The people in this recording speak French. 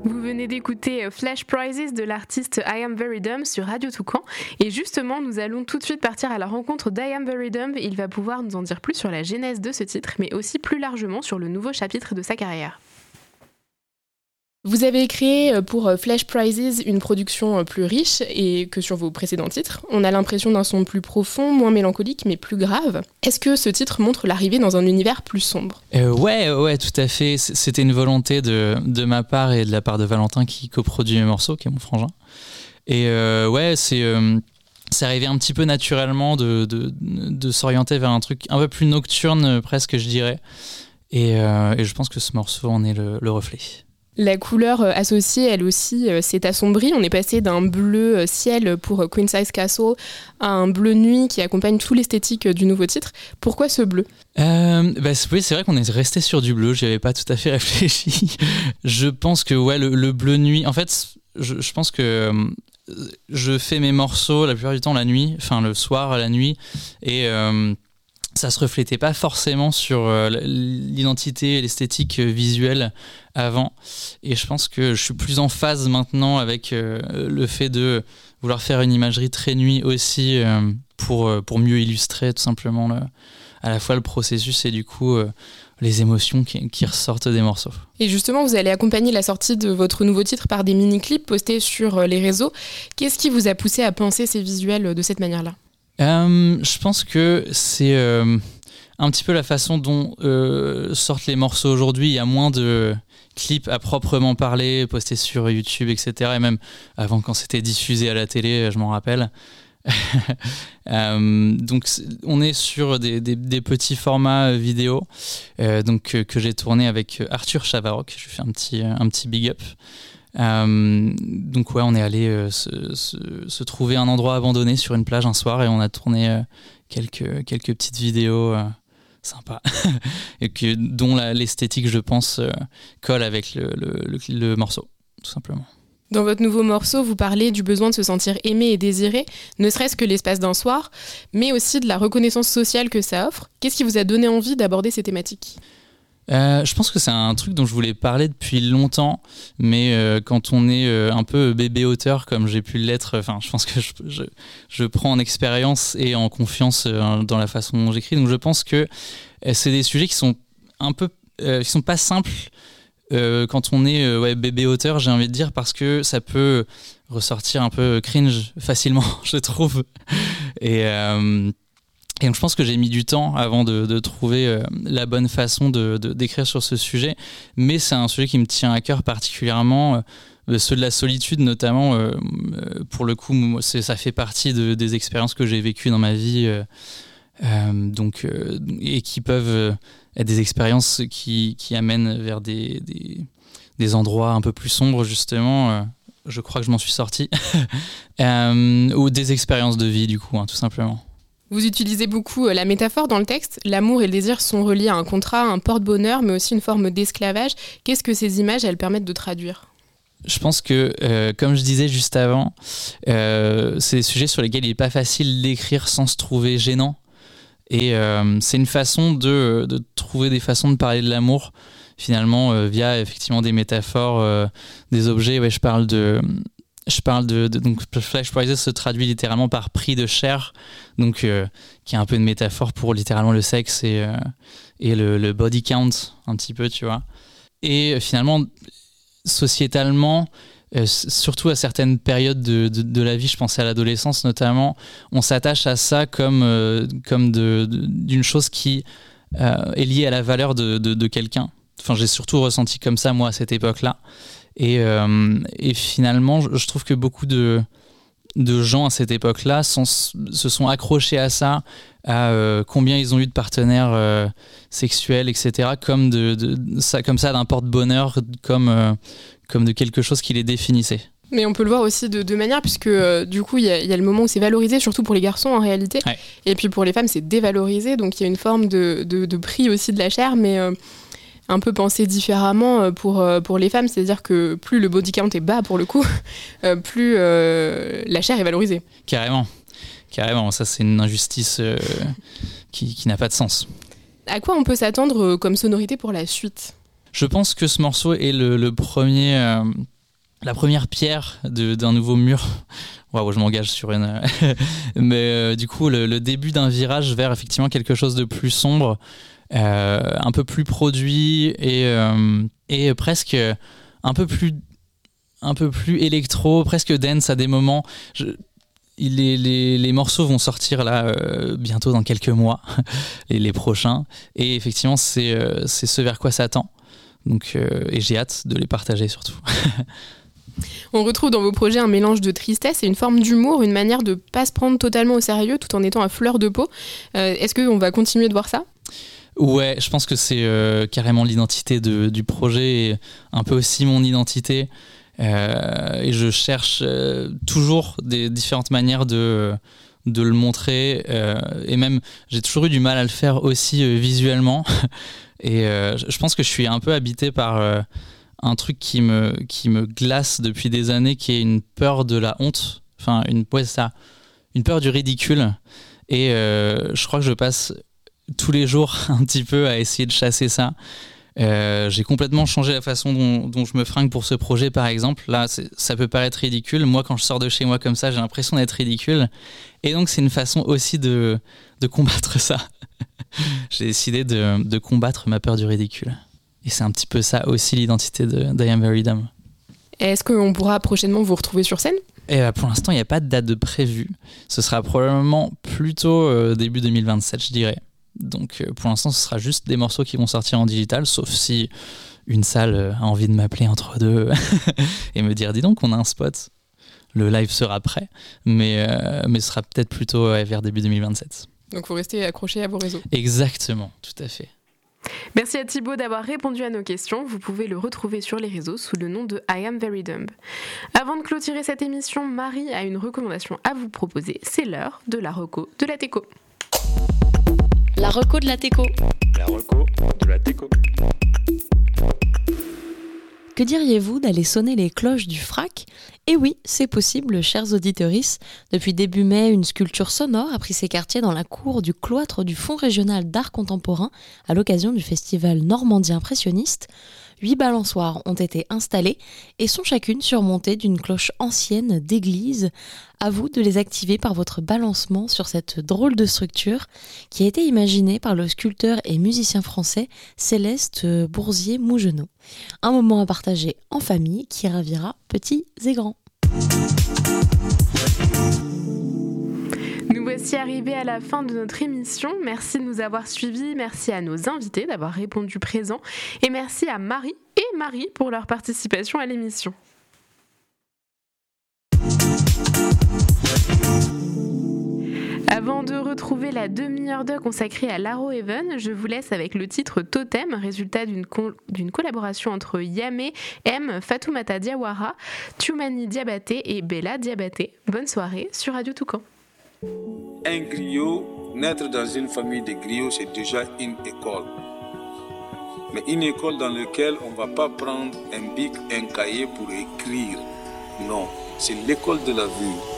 Vous venez d'écouter Flash Prizes de l'artiste I Am Very Dumb sur Radio Toucan. Et justement, nous allons tout de suite partir à la rencontre d'I Am Very Dumb. Il va pouvoir nous en dire plus sur la genèse de ce titre, mais aussi plus largement sur le nouveau chapitre de sa carrière. Vous avez créé pour Flash Prizes une production plus riche et que sur vos précédents titres. On a l'impression d'un son plus profond, moins mélancolique, mais plus grave. Est-ce que ce titre montre l'arrivée dans un univers plus sombre ? Ouais, tout à fait. C'était une volonté de ma part et de la part de Valentin qui coproduit mes morceaux, qui est mon frangin. Et c'est arrivé un petit peu naturellement de s'orienter vers un truc un peu plus nocturne, presque, je dirais. Et je pense que ce morceau en est le reflet. La couleur associée, elle aussi, s'est assombrie. On est passé d'un bleu ciel pour Queen Size Castle à un bleu nuit qui accompagne tout l'esthétique du nouveau titre. Pourquoi ce bleu ? Oui, c'est vrai qu'on est resté sur du bleu. J'y avais pas tout à fait réfléchi. Je pense que le bleu nuit. En fait, je pense que je fais mes morceaux la plupart du temps la nuit, enfin le soir, la nuit, et ça se reflétait pas forcément sur l'identité et l'esthétique visuelle avant, et je pense que je suis plus en phase maintenant avec le fait de vouloir faire une imagerie très nuit aussi, pour mieux illustrer tout simplement à la fois le processus et du coup les émotions qui ressortent des morceaux. Et justement, vous allez accompagner la sortie de votre nouveau titre par des mini-clips postés sur les réseaux. Qu'est-ce qui vous a poussé à penser ces visuels de cette manière-là ? Je pense que c'est un petit peu la façon dont sortent les morceaux aujourd'hui. Il y a moins de clips à proprement parler, postés sur YouTube, etc. Et même avant, quand c'était diffusé à la télé, je m'en rappelle. Donc on est sur des petits formats vidéo, que j'ai tourné avec Arthur Chavaroc. Je lui fais un petit big up. Donc on est allé se trouver un endroit abandonné sur une plage un soir et on a tourné quelques petites vidéos sympas et dont l'esthétique, je pense, colle avec le morceau, tout simplement. Dans votre nouveau morceau, vous parlez du besoin de se sentir aimé et désiré, ne serait-ce que l'espace d'un soir, mais aussi de la reconnaissance sociale que ça offre. Qu'est-ce qui vous a donné envie d'aborder ces thématiques ? Je pense que c'est un truc dont je voulais parler depuis longtemps, mais quand on est un peu bébé auteur comme j'ai pu l'être, je pense que je prends en expérience et en confiance dans la façon dont j'écris. Donc je pense que c'est des sujets qui sont qui sont pas simples quand on est bébé auteur, j'ai envie de dire, parce que ça peut ressortir un peu cringe facilement, je trouve. Et donc je pense que j'ai mis du temps avant de trouver la bonne façon d'écrire sur ce sujet, mais c'est un sujet qui me tient à cœur particulièrement, ceux de la solitude notamment. Pour le coup, ça fait partie des expériences que j'ai vécues dans ma vie, et qui peuvent être des expériences qui amènent vers des endroits un peu plus sombres, justement. Je crois que je m'en suis sorti. Ou des expériences de vie, du coup, tout simplement. Vous utilisez beaucoup la métaphore dans le texte. L'amour et le désir sont reliés à un contrat, un porte-bonheur, mais aussi une forme d'esclavage. Qu'est-ce que ces images, elles permettent de traduire ? Je pense que, comme je disais juste avant, c'est des sujets sur lesquels il n'est pas facile d'écrire sans se trouver gênant. Et c'est une façon de trouver des façons de parler de l'amour, finalement, via effectivement des métaphores, des objets. Ouais, je parle de donc Flash Prizes se traduit littéralement par prix de chair, donc qui est un peu une métaphore pour littéralement le sexe et le body count un petit peu, tu vois. Et finalement, sociétalement, surtout à certaines périodes de la vie, je pensais à l'adolescence notamment, on s'attache à ça comme d'une chose qui est liée à la valeur de quelqu'un. Enfin, j'ai surtout ressenti comme ça, moi, à cette époque-là. Et finalement, je trouve que beaucoup de gens à cette époque-là se sont accrochés à ça, à combien ils ont eu de partenaires sexuels, etc., comme ça d'un porte-bonheur, comme de quelque chose qui les définissait. Mais on peut le voir aussi de deux manières, puisque du coup, il y a le moment où c'est valorisé, surtout pour les garçons en réalité, ouais. Et puis pour les femmes, c'est dévalorisé, donc il y a une forme de prix aussi de la chair, mais un peu pensé différemment pour les femmes, c'est-à-dire que plus le body count est bas pour le coup, plus la chair est valorisée. Carrément, ça c'est une injustice qui n'a pas de sens. À quoi on peut s'attendre comme sonorité pour la suite ? Je pense que ce morceau est le premier la première pierre d'un nouveau mur. Waouh, je m'engage sur une... Mais du coup, le début d'un virage vers effectivement quelque chose de plus sombre, un peu plus produit et presque un peu plus électro, presque dance à des moments. Les morceaux vont sortir là bientôt dans quelques mois, les prochains. Et effectivement, c'est ce vers quoi ça tend. Donc, et j'ai hâte de les partager surtout. On retrouve dans vos projets un mélange de tristesse et une forme d'humour, une manière de ne pas se prendre totalement au sérieux tout en étant à fleur de peau. Est-ce qu'on va continuer de voir ça ? Ouais, je pense que c'est carrément l'identité du projet et un peu aussi mon identité. Et je cherche toujours des différentes manières de le montrer. Et même, j'ai toujours eu du mal à le faire aussi visuellement. Et je pense que je suis un peu habité par... un truc qui me glace depuis des années, qui est une peur de la honte, enfin une peur du ridicule. Et je crois que je passe tous les jours un petit peu à essayer de chasser ça. J'ai complètement changé la façon dont je me fringue pour ce projet, par exemple. Là, ça peut paraître ridicule. Moi, quand je sors de chez moi comme ça, j'ai l'impression d'être ridicule. Et donc, c'est une façon aussi de combattre ça. J'ai décidé de combattre ma peur du ridicule. Et c'est un petit peu ça aussi l'identité d'I Am Very Dumb. Est-ce qu'on pourra prochainement vous retrouver sur scène ? Pour l'instant, il n'y a pas de date de prévue. Ce sera probablement plutôt début 2027, je dirais. Donc pour l'instant, ce sera juste des morceaux qui vont sortir en digital, sauf si une salle a envie de m'appeler entre deux et me dire « Dis donc, on a un spot ». Le live sera prêt, mais ce sera peut-être plutôt vers début 2027. Donc vous restez accroché à vos réseaux. Exactement, tout à fait. Merci à Thibaut d'avoir répondu à nos questions. Vous pouvez le retrouver sur les réseaux sous le nom de I Am Very Dumb. Avant de clôturer cette émission, Marie a une recommandation à vous proposer. C'est l'heure de la reco de la Teco. La reco de la Teco. La reco de la Teco. Que diriez-vous d'aller sonner les cloches du FRAC ? Et oui, c'est possible, chers auditeuristes. Depuis début mai, une sculpture sonore a pris ses quartiers dans la cour du cloître du Fonds régional d'art contemporain à l'occasion du festival Normandie impressionniste. 8 balançoires ont été installées et sont chacune surmontées d'une cloche ancienne d'église. À vous de les activer par votre balancement sur cette drôle de structure qui a été imaginée par le sculpteur et musicien français Céleste Boursier-Mougenot. Un moment à partager en famille qui ravira petits et grands. Nous voici arrivés à la fin de notre émission. Merci de nous avoir suivis, merci à nos invités d'avoir répondu présent et merci à Marie et Marie pour leur participation à l'émission. Avant de retrouver la demi-heure d'heure consacrée à Laro Even, je vous laisse avec le titre Totem, résultat d'une collaboration entre Yamé, M, Fatoumata Diawara, Toumani Diabaté et Bella Diabaté. Bonne soirée sur Radio Toucan. Un griot, naître dans une famille de griots, c'est déjà une école. Mais une école dans laquelle on ne va pas prendre un bic, un cahier pour écrire. Non, c'est l'école de la vie.